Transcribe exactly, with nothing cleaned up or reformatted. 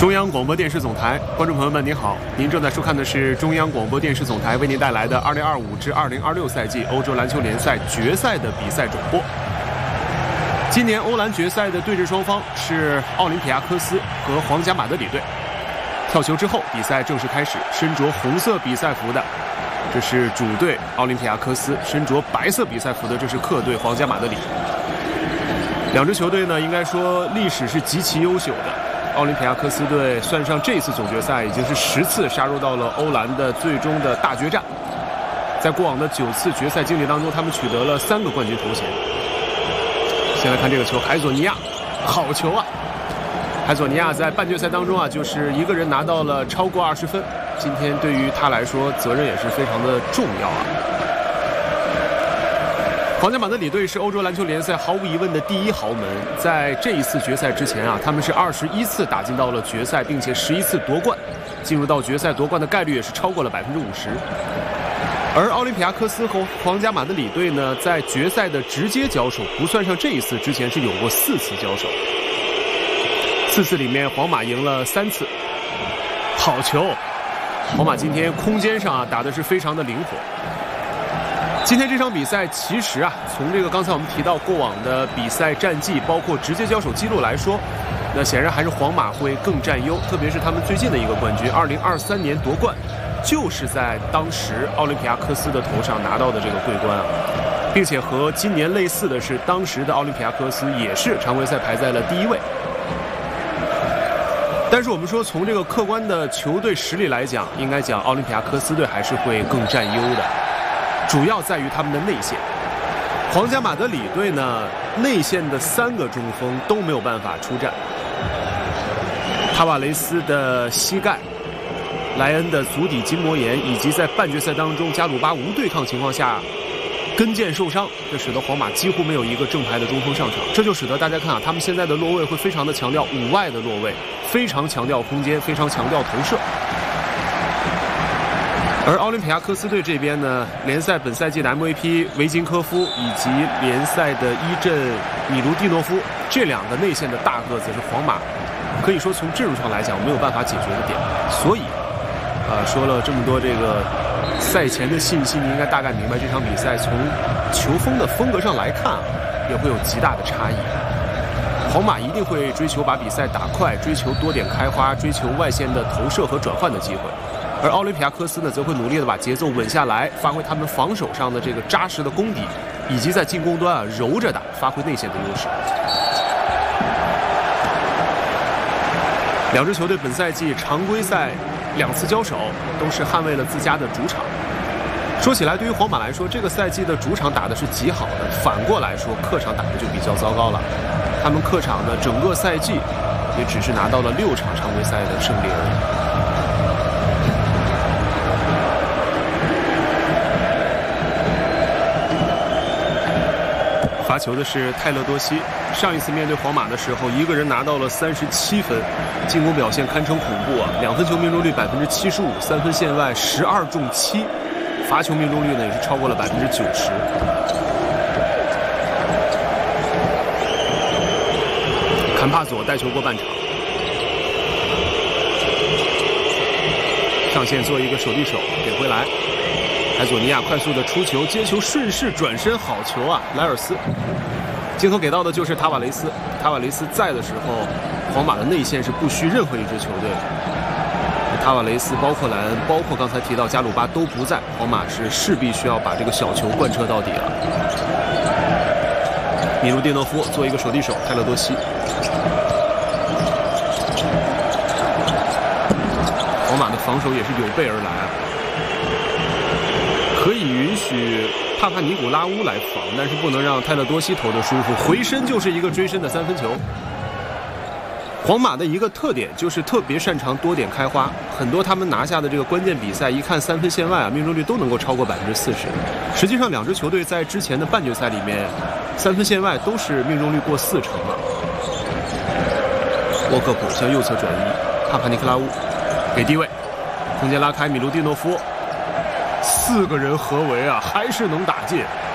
中央广播电视总台，观众朋友们您好，您正在收看的是中央广播电视总台为您带来的二零二五至二零二六赛季欧洲篮球联赛决赛的比赛转播。今年欧篮决赛的对阵双方是奥林匹亚科斯和皇家马德里队。跳球之后，比赛正式开始。身着红色比赛服的，这是主队奥林匹亚科斯；身着白色比赛服的，这是客队皇家马德里。两支球队呢，应该说历史是极其优秀的。奥林匹亚科斯队算上这次总决赛，已经是十次杀入到了欧篮的最终的大决战。在过往的九次决赛经历当中，他们取得了三个冠军头衔。先来看这个球，海佐尼亚，好球啊！海佐尼亚在半决赛当中啊，就是一个人拿到了超过二十分。今天对于他来说，责任也是非常的重要啊。皇家马德里队是欧洲篮球联赛毫无疑问的第一豪门，在这一次决赛之前啊，他们是二十一次打进到了决赛，并且十一次夺冠，进入到决赛夺冠的概率也是超过了百分之五十。而奥林匹亚科斯和皇家马德里队呢，在决赛的直接交手，不算上这一次，之前是有过四次交手，四次里面皇马赢了三次。好球！皇马今天空间上啊打的是非常的灵活。今天这场比赛其实啊，从这个刚才我们提到过往的比赛战绩，包括直接交手记录来说，那显然还是皇马会更占优，特别是他们最近的一个冠军，二零二三年夺冠，就是在当时奥林匹亚科斯的头上拿到的这个桂冠啊，并且和今年类似的是，当时的奥林匹亚科斯也是常规赛排在了第一位。但是我们说，从这个客观的球队实力来讲，应该讲奥林匹亚科斯队还是会更占优的。主要在于他们的内线。皇家马德里队呢，内线的三个中锋都没有办法出战。塔瓦雷斯的膝盖，莱恩的足底筋膜炎，以及在半决赛当中加鲁巴无对抗情况下跟腱受伤，这使得皇马几乎没有一个正牌的中锋上场。这就使得大家看啊，他们现在的落位会非常的强调五外的落位，非常强调空间，非常强调投射。而奥林匹亚科斯队这边呢，联赛本赛季的 M V P 维金科夫以及联赛的一阵米卢蒂诺夫，这两个内线的大个子是皇马可以说从阵术上来讲没有办法解决的点。所以呃，说了这么多这个赛前的信息，你应该大概明白这场比赛从球风的风格上来看啊，也会有极大的差异。皇马一定会追求把比赛打快，追求多点开花，追求外线的投射和转换的机会。而奥林匹亚科斯呢，则会努力的把节奏稳下来，发挥他们防守上的这个扎实的功底，以及在进攻端啊揉着打，发挥内线的优势。两支球队本赛季常规赛两次交手，都是捍卫了自家的主场。说起来，对于皇马来说，这个赛季的主场打的是极好的，反过来说，客场打的就比较糟糕了。他们客场呢，整个赛季也只是拿到了六场常规赛的胜利而已。罚球的是泰勒多西，上一次面对皇马的时候，一个人拿到了三十七分，进攻表现堪称恐怖啊！两分球命中率百分之七十五，三分线外十二中七，罚球命中率呢也是超过了百分之九十。坎帕佐带球过半场，上线做一个手递手给回来。海佐尼亚快速的出球，接球顺势转身，好球啊！莱尔斯，镜头给到的就是塔瓦雷斯。塔瓦雷斯在的时候，皇马的内线是不需任何一支球队的。塔瓦雷斯、包括莱恩、包括刚才提到加鲁巴都不在，皇马是势必需要把这个小球贯彻到底了。米卢蒂诺夫做一个手递手，泰勒多西。皇马的防守也是有备而来啊。可以允许帕帕尼古拉乌来防，但是不能让泰勒多西投的舒服，回身就是一个追身的三分球。皇马的一个特点就是特别擅长多点开花，很多他们拿下的这个关键比赛，一看三分线外啊，命中率都能够超过百分之四十。实际上，两支球队在之前的半决赛里面，三分线外都是命中率过四成了。沃克普向右侧转移，帕帕尼克拉乌给低位，空间拉开，米卢蒂诺夫。四个人合围啊，还是能打进。